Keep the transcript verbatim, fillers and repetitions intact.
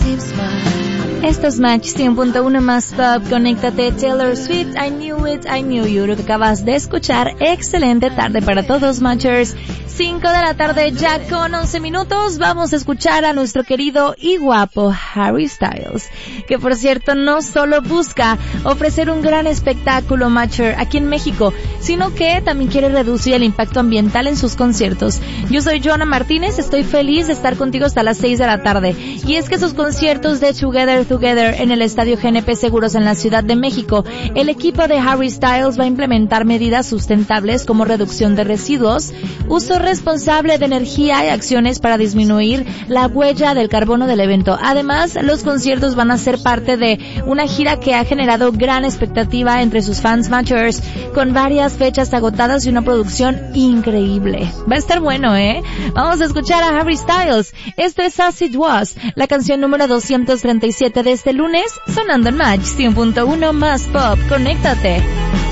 Esto es Match cien punto uno más Pop. Conéctate, Taylor Swift, I Knew It, I Knew You. Lo que acabas de escuchar, excelente tarde para todos, Matchers. cinco de la tarde ya con once minutos. Vamos a escuchar a nuestro querido y guapo Harry Styles, que por cierto no solo busca ofrecer un gran espectáculo, Matcher, aquí en México, sino que también quiere reducir el impacto ambiental en sus conciertos. Yo soy Joana Martínez, estoy feliz de estar contigo hasta las seis de la tarde. Y es que sus conciertos de Together Together en el Estadio G N P Seguros en la Ciudad de México, el equipo de Harry Styles va a implementar medidas sustentables como reducción de residuos, uso responsable de energía y acciones para disminuir la huella del carbono del evento. Además, los conciertos van a ser parte de una gira que ha generado gran expectativa entre sus fans Matchers, con varias fechas agotadas y una producción increíble. Va a estar bueno, ¿eh? Vamos a escuchar a Harry Styles. Esto es As It Was, la canción número doscientos treinta y siete de este lunes, sonando en Match cien punto uno más Pop. Conéctate.